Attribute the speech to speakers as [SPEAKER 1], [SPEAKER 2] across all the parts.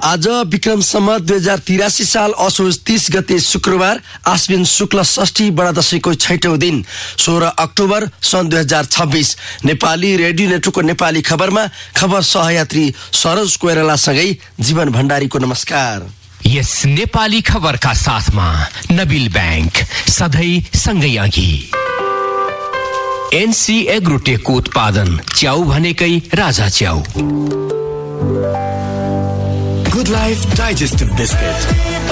[SPEAKER 1] आज विक्रम सम्वत 2083 साल असोज 30 गते शुक्रबार आश्विन शुक्ल षष्ठी बडा दशैंको 6औं दिन 16 अक्टोबर सन् 2026 नेपाली रेडियो नेटवर्कको नेपाली खबरमा खबर सहयात्री सरोज कोइरालासँगै जीवन भण्डारीको नमस्कार।
[SPEAKER 2] यस नेपाली खबरका साथमा नबिल बैंक सधैँ सँगै अघि। एनसी एग्रोटेकको उत्पादन च्याउ भनेकै राजा च्याउ।
[SPEAKER 3] Good Life Digestive Biscuit.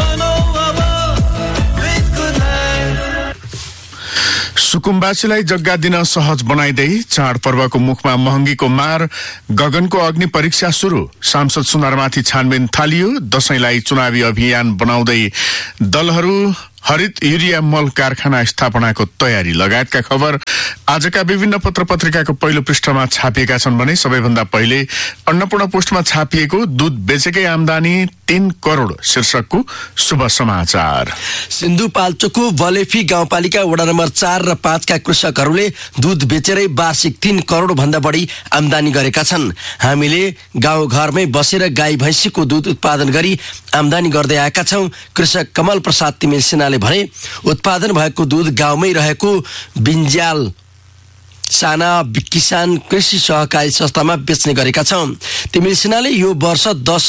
[SPEAKER 4] सुकुम्बासीलाई जग्गा दिन सहज बनाइदै चाडपर्वको मुखमा महँगीको मार, गगनको अग्नि परीक्षा सुरु, सांसद सुनारमाथि छानबिन थालियो, दशैंलाई चुनावी अभियान बनाउँदै दलहरू हरित युरिया मल कारखाना स्थापनाको तयारी लगायतका खबर आजका विभिन्न पत्र पत्रिकाको पहिलो पृष्ठमा छापिएका छन् भने सबैभन्दा पहिले अन्नपूर्ण पोस्टमा छापिएको दूध बेचेकै आमदानी 3 करोड शीर्षकको शुभ समाचार।
[SPEAKER 1] सिन्धुपाल्चोकको बलेफी गाउँपालिका वडा नम्बर 4 र 5 का कृषकहरूले दूध बेचेरै वार्षिक 3 करोड भन्दा बढी आमदानी गरेका छन्। हामीले गाउँघरमै बसेर गाई भैँसीको दूध उत्पादन गरी आमदानी गर्दै आएका छौं। कृषक कमल प्रसाद तिमिल सिन्हाले भने उत्पादन भएको दूध गाउँमै रहेको बिन्ज्याल साना किसान कृषि सहकारी संस्थामा बेच्ने गरेका छौं। तिमिल सिन्हाले यो वर्ष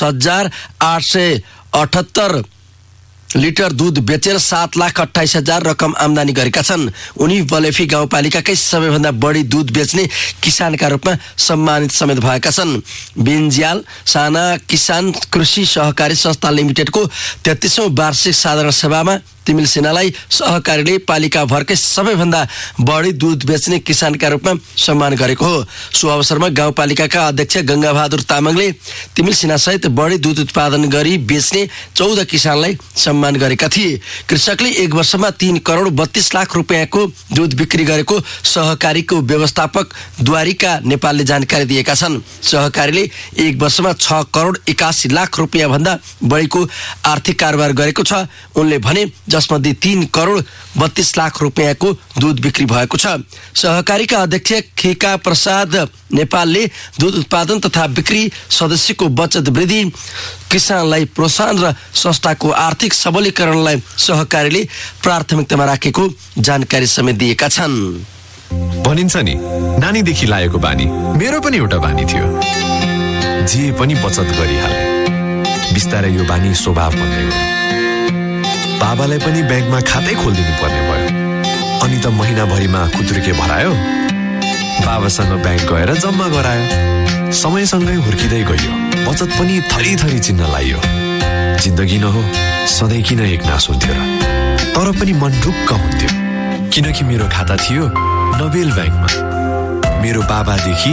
[SPEAKER 1] 10,878 लिटर दूध बेचेर 7,28,000 रकम आमदानी गरेका छन्। उनी बलेफी गाउँपालिकाकै सबैभन्दा बढी दूध बेच्ने किसानका रूपमा सम्मानित समेत भएका छन्। बिन्ज्याल साना किसान कृषि सहकारी संस्था लिमिटेडको 33औं वार्षिक साधारण सभामा तिमिल सिन्हालाई सहकारीले पालिका भरकै सबैभन्दा बढी दूध बेच्ने किसानका रूपमा सम्मान गरेको हो। सो अवसरमा गाउँपालिकाका अध्यक्ष गंगाबहादुर तामाङले तिमिल सिन्हा सहित बढी दूध उत्पादन गरी बेच्ने 14 किसानलाई सम्मान गरेका थिए। कृषकले एक वर्षमा 3 करोड 32 लाख रुपियाँको दूध बिक्री गरेको सहकारीको व्यवस्थापक द्वारिका नेपालले जानकारी दिएका छन्। सहकारीले एक वर्षमा 6 करोड 81 लाख रुपियाँ भन्दा बढीको आर्थिक कारोबार गरेको छ। उनले भने जसमध्ये 3 करोड 32 लाख रुपियाँको दूध बिक्री भएको छ। सहकारीका अध्यक्ष खिका प्रसाद नेपालले दूध उत्पादन तथा बिक्री, सदस्यको बचत वृद्धि, किसानलाई प्रोत्साहन र संस्थाको आर्थिक सबलीकरणलाई सहकारीले प्राथमिकतामा राखेको जानकारी समेत दिएका छन्।
[SPEAKER 5] भनिन्छ नि, नानीदेखि लागेको बानी मेरो पनि एउटा बानी थियो। जे पनि बचत गरिहाले, बिस्तारै यो बानी स्वभाव बन्दै गयो। बाबालाई पनि ब्याङ्कमा खातै खोलिदिनु पर्ने भयो। अनि त महिनाभरिमा कुत्रुके भरायो, बाबासँग ब्याङ्क गएर जम्मा गरायो। समयसँगै हुर्किँदै गयो, बचत पनि थरी थरी चिन्न लाग्यो। जिन्दगी न हो सधैँ किन एकनास हुन्थ्यो र? तर पनि मन ढुक्क हुन्थ्यो, किनकि मेरो खाता थियो नबेल ब्याङ्कमा। मेरो बाबादेखि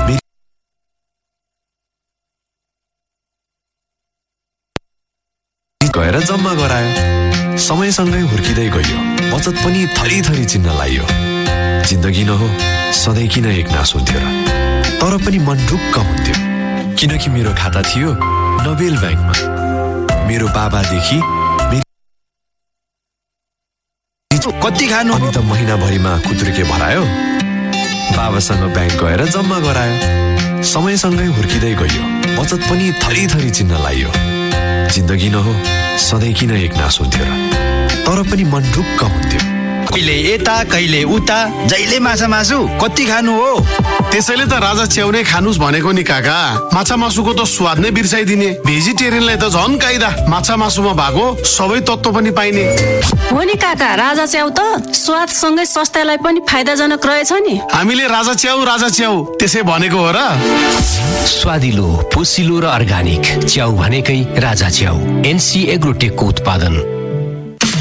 [SPEAKER 5] गएर जम्मा गरायो। समयसँगै हुर्किँदै गयो, बचत पनि थरी थरी चिन्न लाग्यो। जिन्दगी न हो सधैँ किन एकनास हुन्थ्यो र? तर पनि मन ढुक्क हुन्थ्यो, किनकि मेरो खाता थियो नबेल ब्याङ्कमा। मेरो बाबादेखि
[SPEAKER 6] कति खानु,
[SPEAKER 5] अनि त महिनाभरिमा कुत्रुके भरायो, बाबासँग ब्याङ्क गएर जम्मा गरायो। समयसँगै हुर्किँदै गयो, बचत पनि थरी थरी चिन्न लाग्यो। जिन्दगी न हो सधैँ किन एकनास हुन्थ्यो र? तर पनि मन ढुक्क हुन्थ्यो।
[SPEAKER 6] कहिले यता कहिले उता, जहिले माछा मासु कति खानु हो?
[SPEAKER 7] त्यसैले त राजा च्याउ नै खानुस् भनेको नि काका। माछा मासुको त स्वाद नै बिर्साइदिने। भेजिटेरियनलाई त झन् काइदा। माछा मासुमा भएको सबै तत्त्व पनि पाइने
[SPEAKER 8] हो नि काका। राजा च्याउ त स्वाद सँगै स्वास्थ्यलाई पनि फाइदाजनक रहेछ नि।
[SPEAKER 7] हामीले राजा च्याउ त्यसै भनेको हो र?
[SPEAKER 2] स्वादिलो, पोसिलो र अर्गानिक च्याउ भनेकै राजा च्याउ। एनसी एग्रोटेकको उत्पादन